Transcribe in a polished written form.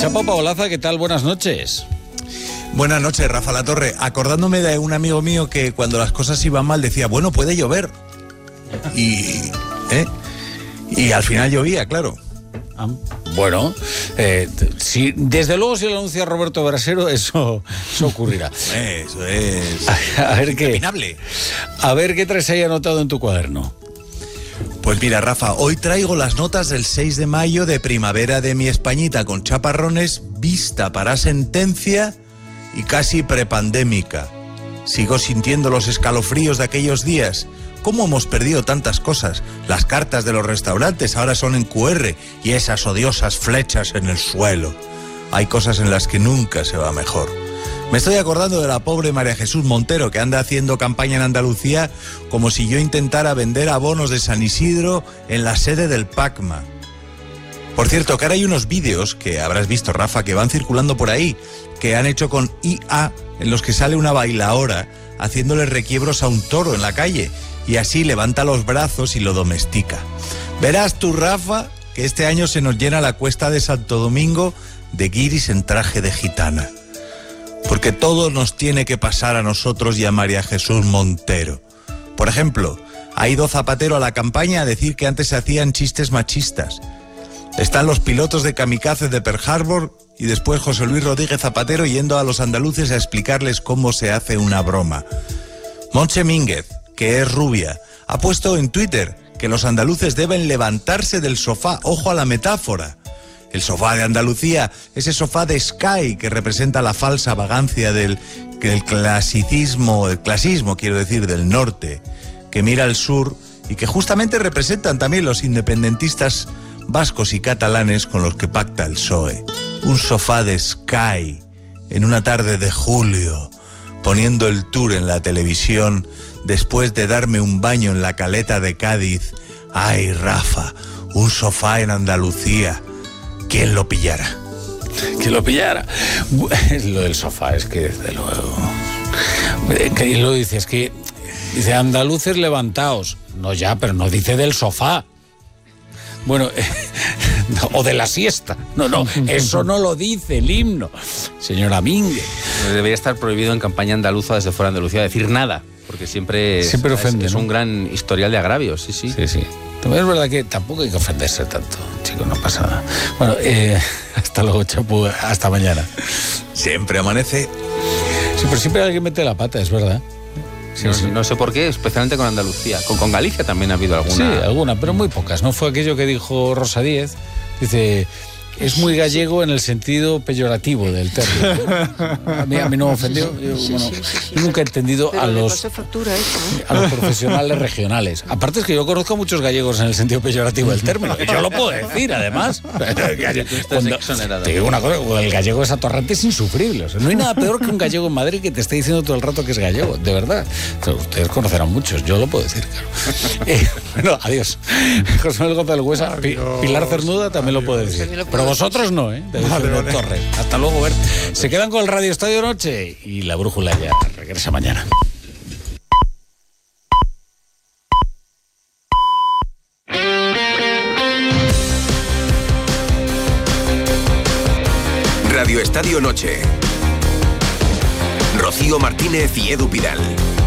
Chapo Paolaza, ¿qué tal? Buenas noches. Buenas noches, Rafa Latorre. Acordándome de un amigo mío que cuando las cosas iban mal decía, bueno, puede llover. Y al final llovía, claro. Bueno, desde luego si lo anuncia Roberto Brasero, eso ocurrirá. Eso es a ver impepinable. A ver qué traes ahí anotado en tu cuaderno. Pues mira, Rafa, hoy traigo las notas del 6 de mayo de Primavera de mi Españita con chaparrones, vista para sentencia y casi prepandémica. Sigo sintiendo los escalofríos de aquellos días. ¿Cómo hemos perdido tantas cosas? Las cartas de los restaurantes ahora son en QR y esas odiosas flechas en el suelo. Hay cosas en las que nunca se va mejor. Me estoy acordando de la pobre María Jesús Montero, que anda haciendo campaña en Andalucía como si yo intentara vender abonos de San Isidro en la sede del PACMA. Por cierto, que ahora hay unos vídeos que habrás visto, Rafa, que van circulando por ahí, que han hecho con IA, en los que sale una bailaora haciéndole requiebros a un toro en la calle, y así levanta los brazos y lo domestica. Verás tú, Rafa, que este año se nos llena la cuesta de Santo Domingo de guiris en traje de gitana. Porque todo nos tiene que pasar a nosotros y a María Jesús Montero. Por ejemplo, ha ido Zapatero a la campaña a decir que antes se hacían chistes machistas. Están los pilotos de kamikaze de Pearl Harbor y después José Luis Rodríguez Zapatero yendo a los andaluces a explicarles cómo se hace una broma. Montse Mínguez, que es rubia, ha puesto en Twitter que los andaluces deben levantarse del sofá. Ojo a la metáfora. El sofá de Andalucía, ese sofá de Sky que representa la falsa vagancia del clasismo quiero decir, del norte, que mira al sur y que justamente representan también los independentistas vascos y catalanes con los que pacta el PSOE. Un sofá de Sky en una tarde de julio, poniendo el tour en la televisión después de darme un baño en la Caleta de Cádiz. Ay, Rafa, un sofá en Andalucía. ¿Quién lo pillara? ¿Quién lo pillara? Lo del sofá es que desde luego... Que lo dice, es que dice andaluces levantaos. No ya, pero no dice del sofá. Bueno, o de la siesta. No, eso no lo dice el himno. Señora Mínguez. Debería estar prohibido en campaña andaluza desde fuera de Andalucía decir nada, porque siempre ofende, es ¿no? un gran historial de agravios, sí. También es verdad que tampoco hay que ofenderse tanto, chicos, no pasa nada. Bueno, hasta luego, Chapu, hasta mañana. Siempre amanece. Sí, pero siempre alguien mete la pata, es verdad. Sí. No sé por qué, especialmente con Andalucía. Con Galicia también ha habido alguna. Sí, alguna, pero muy pocas. No fue aquello que dijo Rosa Díez. Dice, es muy gallego en el sentido peyorativo del término. A mí no me ofendió. Yo nunca he entendido a los profesionales regionales. Aparte es que yo conozco a muchos gallegos en el sentido peyorativo del término. Yo lo puedo decir, además. Te digo una cosa, el gallego es atorrante, es insufrible. O sea, no hay nada peor que un gallego en Madrid que te esté diciendo todo el rato que es gallego, de verdad. O sea, ustedes conocerán muchos, yo lo puedo decir, claro. Bueno, adiós. José Manuel González Huesa, Pilar Cernuda también lo puede decir. Pero vosotros no, ¿eh? Vale. Torre. Hasta luego, Bert. Se quedan con el Radio Estadio Noche y la brújula ya regresa mañana. Radio Estadio Noche. Rocío Martínez y Edu Pidal.